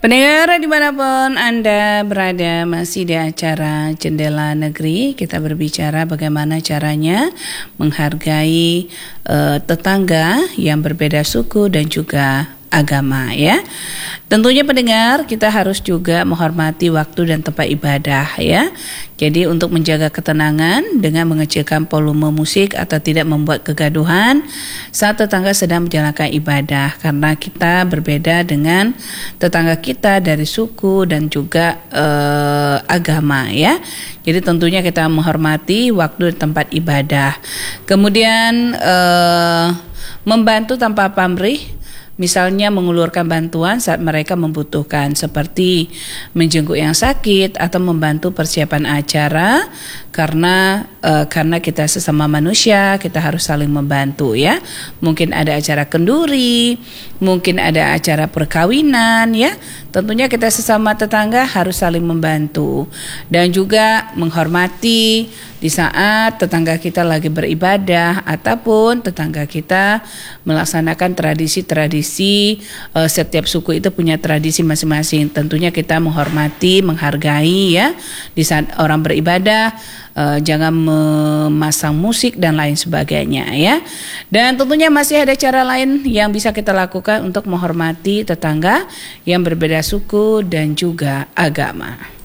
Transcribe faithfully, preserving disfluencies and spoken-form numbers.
Pendengar dimanapun Anda berada, masih di acara Jendela Negeri. Kita berbicara bagaimana caranya menghargai uh, tetangga yang berbeda suku dan juga agama, ya. Tentunya pendengar, kita harus juga menghormati waktu dan tempat ibadah, ya. Jadi untuk menjaga ketenangan dengan mengecilkan volume musik atau tidak membuat kegaduhan saat tetangga sedang menjalankan ibadah, karena kita berbeda dengan tetangga kita dari suku dan juga eh, agama, ya. Jadi tentunya kita menghormati waktu dan tempat ibadah. Kemudian eh, membantu tanpa pamrih. Misalnya mengulurkan bantuan saat mereka membutuhkan, seperti menjenguk yang sakit atau membantu persiapan acara, karena e, karena kita sesama manusia, kita harus saling membantu, ya. Mungkin ada acara kenduri, mungkin ada acara perkawinan, ya. Tentunya kita sesama tetangga harus saling membantu dan juga menghormati di saat tetangga kita lagi beribadah ataupun tetangga kita melaksanakan tradisi-tradisi. uh, setiap suku itu punya tradisi masing-masing. Tentunya kita menghormati, menghargai, ya. Di saat orang beribadah, uh, jangan memasang musik dan lain sebagainya, ya. Dan tentunya masih ada cara lain yang bisa kita lakukan untuk menghormati tetangga yang berbeda suku dan juga agama.